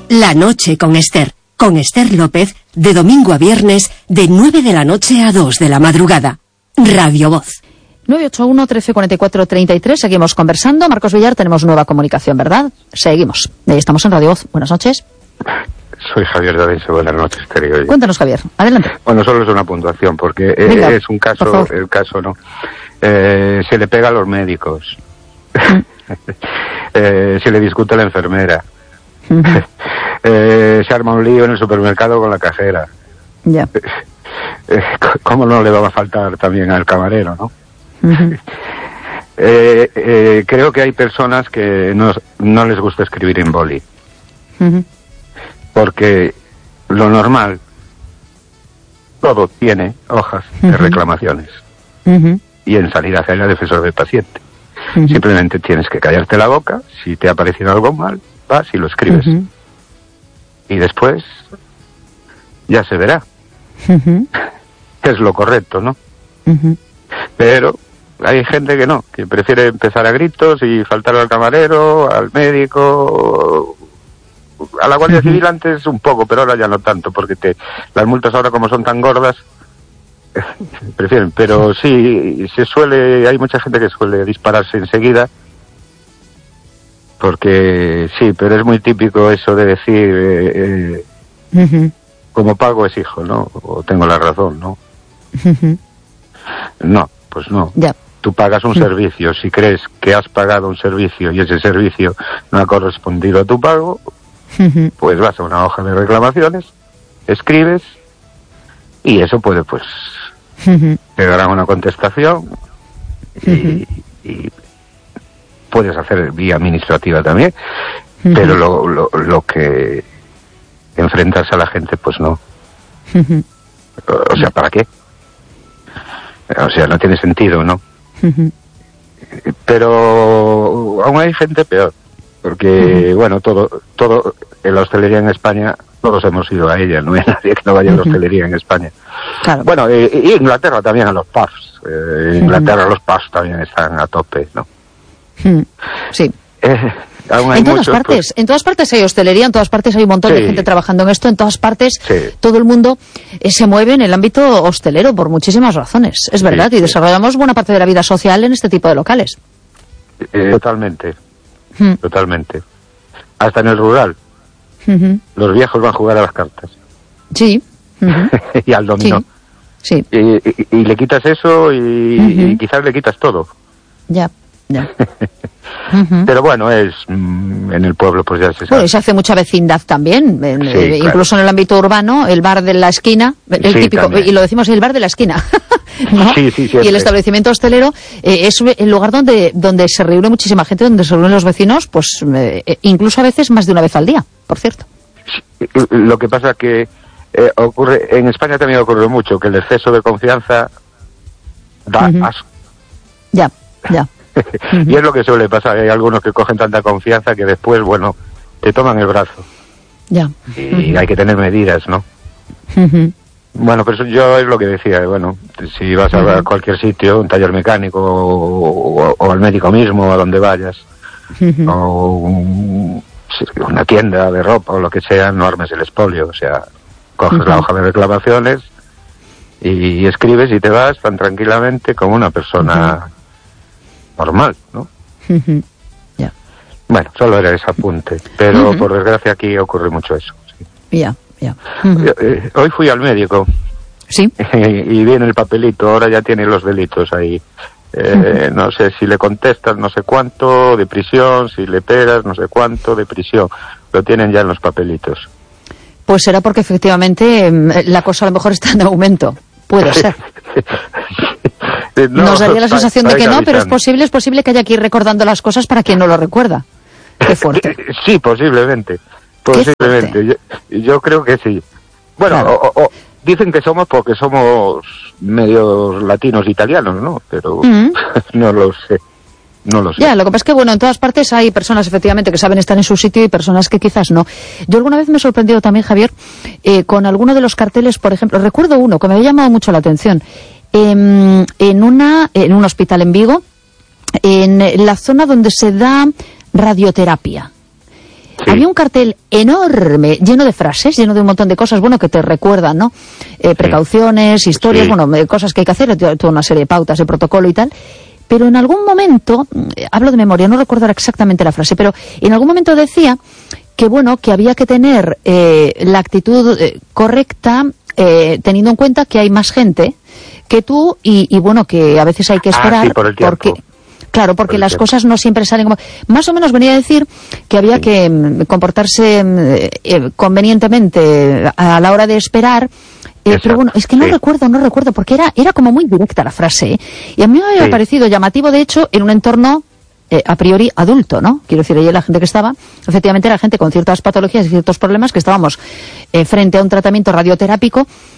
La noche con Esther López, de domingo a viernes, de 9 de la noche a 2 de la madrugada. Radio Voz. 981-1344-33, seguimos conversando. Marcos Villar, tenemos nueva comunicación, ¿verdad? Seguimos. Estamos en Radio Voz. Buenas noches. Soy Javier Dadense, buenas noches, querido. Cuéntanos, Javier, adelante. Bueno, solo es una puntuación, porque venga, es un caso, el caso no. Se le pega a los médicos. Se le discute a la enfermera. Se arma un lío en el supermercado con la cajera. Ya. ¿Cómo no le va a faltar también al camarero, no? Creo que hay personas que no les gusta escribir en boli. Porque lo normal, todo tiene hojas de reclamaciones. Y en sanidad hay la defensor del paciente. Simplemente tienes que callarte la boca. Si te ha parecido algo mal, vas y lo escribes. Y después ya se verá. Que es lo correcto, ¿no? Pero hay gente que no, que prefiere empezar a gritos y faltar al camarero, al médico, a la Guardia Civil antes un poco, pero ahora ya no tanto, porque las multas ahora como son tan gordas, prefieren. Pero sí, hay mucha gente que suele dispararse enseguida, porque sí, pero es muy típico eso de decir, como pago es hijo, ¿no? O tengo la razón, ¿no? No, pues no. Ya. Tú pagas un servicio. Si crees que has pagado un servicio y ese servicio no ha correspondido a tu pago, pues vas a una hoja de reclamaciones, escribes y eso puede, pues, te darán una contestación y puedes hacer vía administrativa también, pero lo que enfrentarse a la gente, pues no. O sea, ¿para qué? O sea, no tiene sentido, ¿no? Pero aún hay gente peor, porque, bueno, todo en la hostelería en España, todos hemos ido a ella, no hay nadie que no vaya a la hostelería en España. Claro. Bueno, y Inglaterra también a los pubs. Inglaterra los pubs también están a tope, ¿no? Sí. Aún hay en todas partes hay hostelería, en todas partes hay un montón de gente trabajando en esto, en todas partes todo el mundo se mueve en el ámbito hostelero por muchísimas razones, es verdad, y desarrollamos buena parte de la vida social en este tipo de locales. Totalmente, totalmente. Hasta en el rural. Los viejos van a jugar a las cartas. Sí. Y al dominó. Sí. Y le quitas eso y quizás le quitas todo. Ya. Pero bueno, en el pueblo pues ya se sabe. Bueno, y se hace mucha vecindad también, incluso en el ámbito urbano, el bar de la esquina, el típico, también. Y lo decimos, el bar de la esquina, ¿no? Sí, y el establecimiento hostelero es el lugar donde se reúne muchísima gente, donde se reúnen los vecinos, pues incluso a veces más de una vez al día, por cierto. Sí, lo que pasa que ocurre, en España también ocurre mucho, que el exceso de confianza da asco. Ya. Y es lo que suele pasar, hay algunos que cogen tanta confianza que después, bueno, te toman el brazo. Ya. Y hay que tener medidas, ¿no? Bueno, pero yo es lo que decía, bueno, si vas a cualquier sitio, un taller mecánico o al médico mismo, a donde vayas, o una tienda de ropa o lo que sea, no armes el expolio, o sea, coges la hoja de reclamaciones y escribes y te vas tan tranquilamente como una persona normal, ¿no? Ya. Bueno, solo era ese apunte, pero por desgracia aquí ocurre mucho eso. Sí. Ya. Hoy fui al médico. Sí. Y viene el papelito, ahora ya tiene los delitos ahí. No sé si le contestas no sé cuánto de prisión, si le pegas no sé cuánto de prisión. Lo tienen ya en los papelitos. Pues será porque efectivamente la cosa a lo mejor está en aumento. Puede ser. Nos daría la sensación de que no, pero es posible que haya que ir recordando las cosas para quien no lo recuerda. Qué fuerte. Sí, posiblemente. Yo creo que sí. Bueno, claro. Dicen que somos porque somos medios latinos italianos, ¿no? Pero no lo sé. Ya, lo que pasa es que, bueno, en todas partes hay personas, efectivamente, que saben estar en su sitio y personas que quizás no. Yo alguna vez me he sorprendido también, Javier, con alguno de los carteles, por ejemplo, recuerdo uno que me había llamado mucho la atención. En un hospital en Vigo, en la zona donde se da radioterapia. había un cartel enorme, lleno de frases, lleno de un montón de cosas, bueno, que te recuerdan, ¿no? Precauciones, historias, bueno, cosas que hay que hacer, toda una serie de pautas, de protocolo y tal. Pero en algún momento, hablo de memoria, no recuerdo exactamente la frase, pero en algún momento decía que, bueno, que había que tener la actitud correcta, teniendo en cuenta que hay más gente que tú y bueno, que a veces hay que esperar, por el tiempo. porque las cosas no siempre salen como... Más o menos venía a decir que había que comportarse convenientemente a la hora de esperar, pero bueno, es que no recuerdo, porque era como muy directa la frase, y a mí me había parecido llamativo, de hecho, en un entorno a priori adulto, ¿no? Quiero decir, ahí la gente que estaba, efectivamente era gente con ciertas patologías y ciertos problemas, que estábamos frente a un tratamiento radioterápico,